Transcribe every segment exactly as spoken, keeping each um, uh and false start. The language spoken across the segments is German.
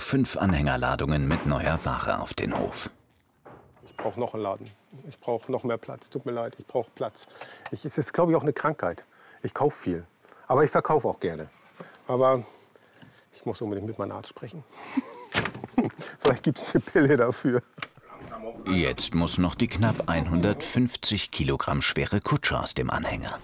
fünf Anhängerladungen mit neuer Ware auf den Hof. Ich brauche noch einen Laden. Ich brauche noch mehr Platz. Tut mir leid, ich brauche Platz. Ich, es ist, glaube ich, auch eine Krankheit. Ich kaufe viel. Aber ich verkaufe auch gerne. Aber ich muss unbedingt mit meinem Arzt sprechen. Vielleicht gibt es eine Pille dafür. Jetzt muss noch die knapp hundertfünfzig Kilogramm schwere Kutsche aus dem Anhänger.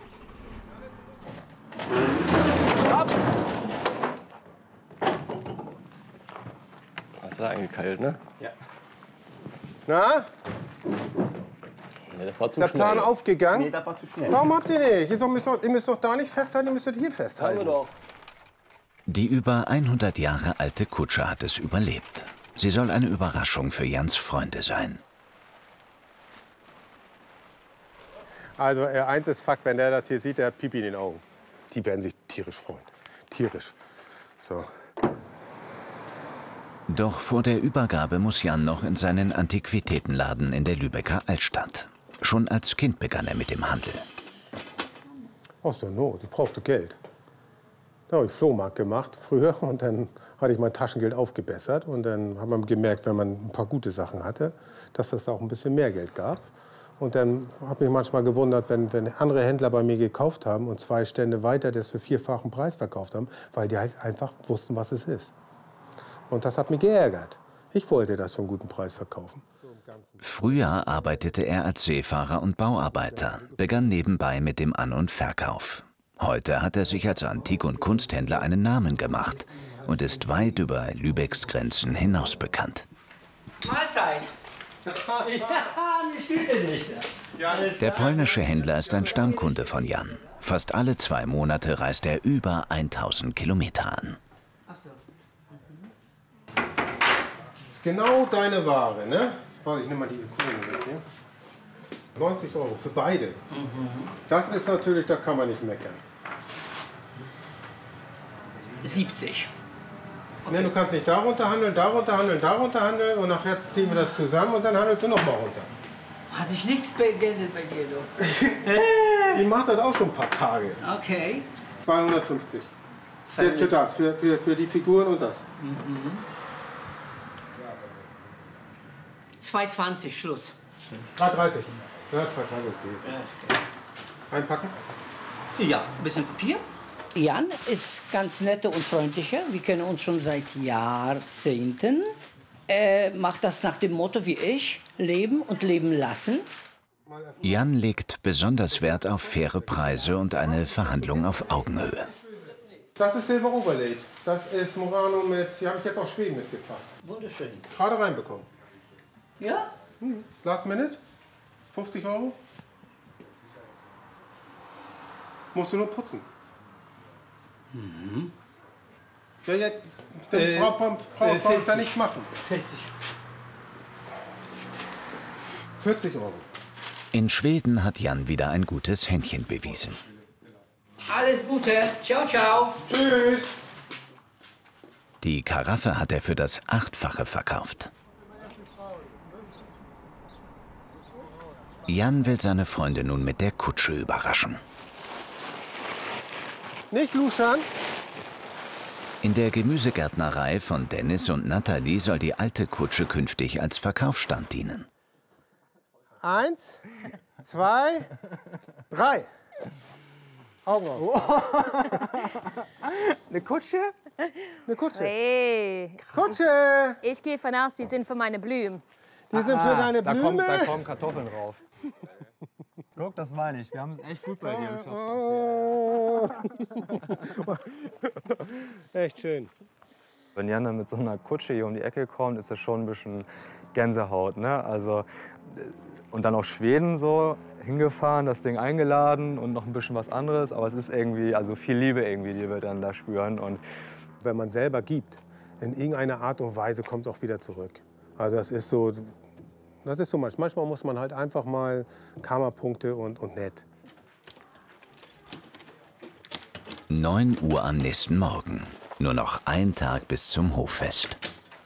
Hast du eingekeilt, ne? Ja. Na? Nee, das war zu ist der schnell. Plan aufgegangen? Nee, das war zu schnell. Warum habt ihr nicht? Ihr müsst doch, ihr müsst doch da nicht festhalten, ihr müsst hier festhalten. Haben wir doch. Die über hundert Jahre alte Kutsche hat es überlebt. Sie soll eine Überraschung für Jans Freunde sein. Also äh, eins ist Fakt, wenn der das hier sieht, der hat Pipi in den Augen. Die werden sich tierisch freuen. Tierisch. So. Doch vor der Übergabe muss Jan noch in seinen Antiquitätenladen in der Lübecker Altstadt. Schon als Kind begann er mit dem Handel. Aus der Not, ich brauchte Geld. Da habe ich Flohmarkt gemacht früher und dann hatte ich mein Taschengeld aufgebessert. Und dann hat man gemerkt, wenn man ein paar gute Sachen hatte, dass das auch ein bisschen mehr Geld gab. Und dann habe ich manchmal gewundert, wenn, wenn andere Händler bei mir gekauft haben und zwei Stände weiter das für vierfachen Preis verkauft haben, weil die halt einfach wussten, was es ist. Und das hat mich geärgert. Ich wollte das für einen guten Preis verkaufen. Früher arbeitete er als Seefahrer und Bauarbeiter, begann nebenbei mit dem An- und Verkauf. Heute hat er sich als Antik- und Kunsthändler einen Namen gemacht und ist weit über Lübecks Grenzen hinaus bekannt. Mahlzeit! Ja, ich grüße dich. Der polnische Händler ist ein Stammkunde von Jan. Fast alle zwei Monate reist er über tausend Kilometer an. Ach so. Das ist genau deine Ware, ne? Warte, ich nehme mal die Ikone weg hier. neunzig Euro für beide. Mhm. Das ist natürlich, da kann man nicht meckern. siebzig. Okay. Ne, du kannst nicht darunter handeln, darunter handeln, darunter handeln und nachher ziehen wir das zusammen und dann handelst du noch mal runter. Hat sich nichts geändert bei dir, doch? Die macht das auch schon ein paar Tage. Okay. zweihundertfünfzig. Jetzt für das, für, für, für die Figuren und das. Mhm. zweihundertzwanzig, Schluss. dreihundertdreißig. Ja, zweihundertzwanzig, okay. Einpacken? Ja, ein bisschen Papier. Jan ist ganz netter und freundlicher. Wir kennen uns schon seit Jahrzehnten. Er macht das nach dem Motto wie ich, leben und leben lassen. Jan legt besonders Wert auf faire Preise und eine Verhandlung auf Augenhöhe. Das ist Silver Overlaid. Das ist Murano mit, die habe ich jetzt aus Schweden mitgebracht. Wunderschön. Gerade reinbekommen. Ja? Hm. Last minute? fünfzig Euro? Musst du nur putzen. Mhm. Ja, ja, dann äh, braucht man brauch, brauch ich da nichts machen. vierzig. vierzig Euro. In Schweden hat Jan wieder ein gutes Händchen bewiesen. Alles Gute. Ciao, ciao. Tschüss. Die Karaffe hat er für das Achtfache verkauft. Jan will seine Freunde nun mit der Kutsche überraschen. Nicht luschern. In der Gemüsegärtnerei von Dennis und Nathalie soll die alte Kutsche künftig als Verkaufsstand dienen. Eins, zwei, drei. Augen auf. Eine Kutsche? Eine Kutsche. Hey. Kutsche! Ich gehe von aus, die sind für meine Blumen. Die sind für deine da Blumen. Kommt, da kommen Kartoffeln drauf. Guck, das meine ich. Wir haben es echt gut bei dir im Oh. Echt schön. Wenn Jan dann mit so einer Kutsche hier um die Ecke kommt, ist das schon ein bisschen Gänsehaut, ne? Also, und dann auch Schweden so hingefahren, das Ding eingeladen und noch ein bisschen was anderes. Aber es ist irgendwie, also viel Liebe irgendwie, die wir dann da spüren. Und wenn man selber gibt, in irgendeiner Art und Weise kommt es auch wieder zurück. Also das ist so, das ist so manchmal. Manchmal muss man halt einfach mal Karma-Punkte und, und nett. neun Uhr am nächsten Morgen. Nur noch ein Tag bis zum Hoffest.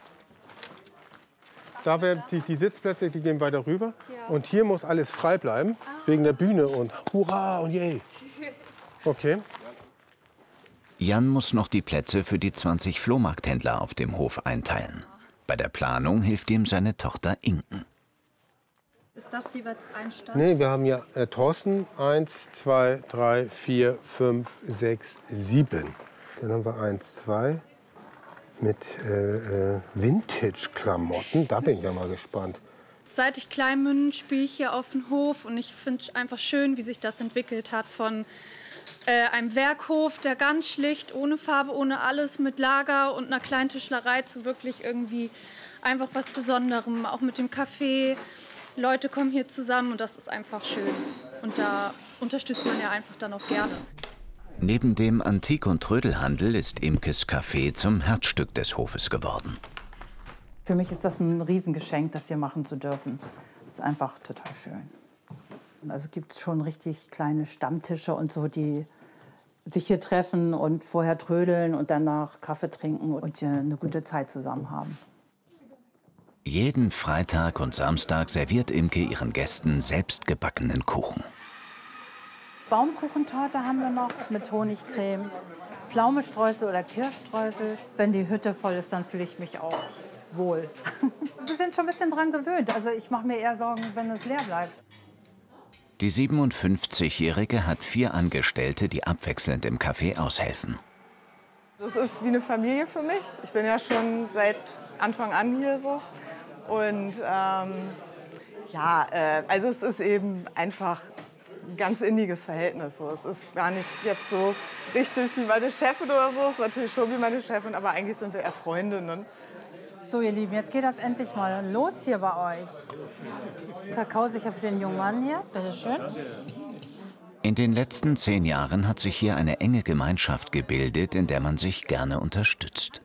Da werden die, die Sitzplätze, die gehen weiter rüber. Ja. Und hier muss alles frei bleiben, ah. wegen der Bühne und Hurra und Yay. Okay. Jan muss noch die Plätze für die zwanzig Flohmarkthändler auf dem Hof einteilen. Bei der Planung hilft ihm seine Tochter Inken. Ist das jeweils ein Stand? Nee, wir haben ja äh, Thorsten, eins, zwei, drei, vier, fünf, sechs, sieben. Dann haben wir eins, zwei mit äh, äh, Vintage-Klamotten. Da bin ich ja mal gespannt. Seit ich klein bin, spiele ich hier auf dem Hof und ich finde es einfach schön, wie sich das entwickelt hat von äh, einem Werkhof, der ganz schlicht, ohne Farbe, ohne alles, mit Lager und einer kleinen Tischlerei zu wirklich irgendwie einfach was Besonderem, auch mit dem Café. Leute kommen hier zusammen und das ist einfach schön. Und da unterstützt man ja einfach dann auch gerne. Neben dem Antik- und Trödelhandel ist Imkes Café zum Herzstück des Hofes geworden. Für mich ist das ein Riesengeschenk, das hier machen zu dürfen. Das ist einfach total schön. Also gibt es schon richtig kleine Stammtische und so, die sich hier treffen und vorher trödeln und danach Kaffee trinken und eine gute Zeit zusammen haben. Jeden Freitag und Samstag serviert Imke ihren Gästen selbstgebackenen Kuchen. Baumkuchentorte haben wir noch mit Honigcreme, Pflaumestreusel oder Kirschstreusel. Wenn die Hütte voll ist, dann fühle ich mich auch wohl. Wir sind schon ein bisschen dran gewöhnt. Also ich mache mir eher Sorgen, wenn es leer bleibt. Die siebenundfünfzigjährige hat vier Angestellte, die abwechselnd im Café aushelfen. Das ist wie eine Familie für mich. Ich bin ja schon seit Anfang an hier so. Und ähm, ja, äh, also es ist eben einfach ein ganz inniges Verhältnis. So. Es ist gar nicht jetzt so richtig wie meine Chefin oder so. Es ist natürlich schon wie meine Chefin, aber eigentlich sind wir eher Freundinnen. So, ihr Lieben, jetzt geht das endlich mal los hier bei euch. Kakao sicher für den jungen Mann hier. Bitte schön. In den letzten zehn Jahren hat sich hier eine enge Gemeinschaft gebildet, in der man sich gerne unterstützt.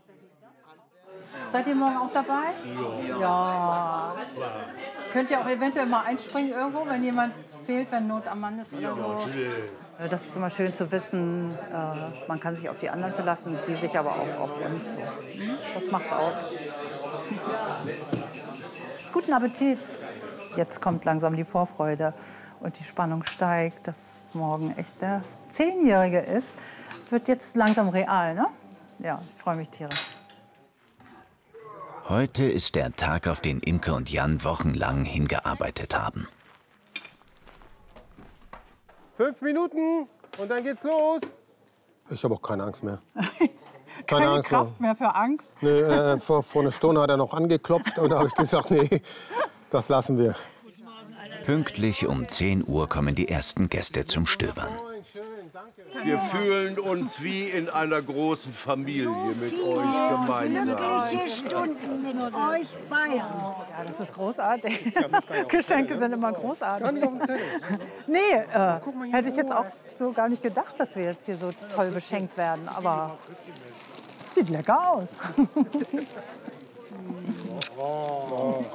Seid ihr morgen auch dabei? Ja. ja. Könnt ihr auch eventuell mal einspringen irgendwo, wenn jemand fehlt, wenn Not am Mann ist oder so? Das ist immer schön zu wissen, äh, man kann sich auf die anderen verlassen, sie sich aber auch auf uns. Das macht's aus. Guten Appetit. Jetzt kommt langsam die Vorfreude und die Spannung steigt, dass morgen echt das Zehnjährige ist. Wird jetzt langsam real, ne? Ja, ich freue mich tierisch. Heute ist der Tag, auf den Imke und Jan wochenlang hingearbeitet haben. Fünf Minuten und dann geht's los. Ich habe auch keine Angst mehr. Keine, keine Angst Kraft mehr für Angst? Nee, äh, vor, vor einer Stunde hat er noch angeklopft und da habe ich gesagt, nee, das lassen wir. Pünktlich um zehn Uhr kommen die ersten Gäste zum Stöbern. Wir fühlen uns wie in einer großen Familie mit euch gemeinsam. Glückliche Stunden mit euch beiden. Ja, das ist großartig. Geschenke sind immer großartig. Gar nicht auf dem Zettel. Nee, äh, hätte ich jetzt auch so gar nicht gedacht, dass wir jetzt hier so toll beschenkt werden. Aber sieht lecker aus. Oh.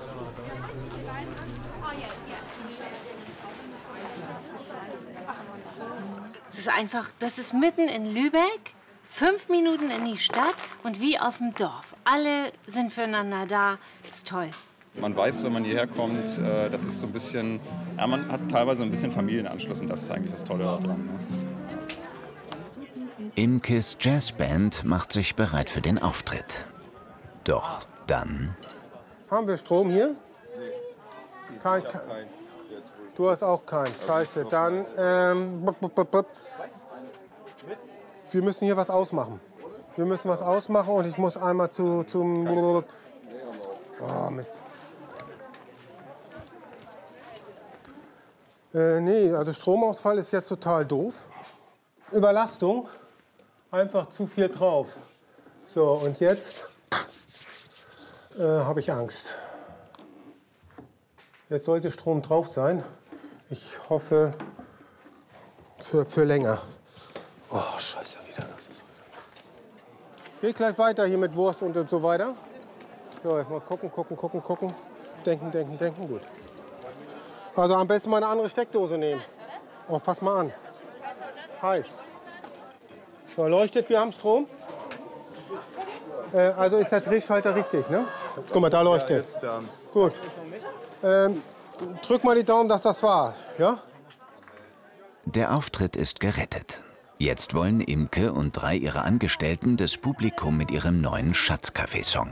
Es ist einfach, das ist mitten in Lübeck, fünf Minuten in die Stadt und wie auf dem Dorf. Alle sind füreinander da, das ist toll. Man weiß, wenn man hierher kommt, das ist so ein bisschen, ja, man hat teilweise ein bisschen Familienanschluss und das ist eigentlich das Tolle daran. Ne? Imkes Jazzband macht sich bereit für den Auftritt. Doch dann... Haben wir Strom hier? Kein, kein. Du hast auch keinen. Scheiße. Dann, ähm, wir müssen hier was ausmachen. Wir müssen was ausmachen und ich muss einmal zu, zum... Oh, Mist. Äh, nee, also Stromausfall ist jetzt total doof. Überlastung, einfach zu viel drauf. So, und jetzt äh, habe ich Angst. Jetzt sollte Strom drauf sein. Ich hoffe für, für länger. Oh, scheiße, wieder. Geht gleich weiter hier mit Wurst und so weiter. So, jetzt mal gucken, gucken, gucken, gucken. Denken, denken, denken, gut. Also am besten mal eine andere Steckdose nehmen. Oh, fass mal an. Heiß. So, leuchtet, wir haben Strom. Äh, also ist der Drehschalter richtig, ne? Guck mal, da leuchtet. Ja, jetzt, ja. Gut. Ähm, drück mal die Daumen, dass das war, ja? Der Auftritt ist gerettet. Jetzt wollen Imke und drei ihrer Angestellten das Publikum mit ihrem neuen Schatzkaffeesong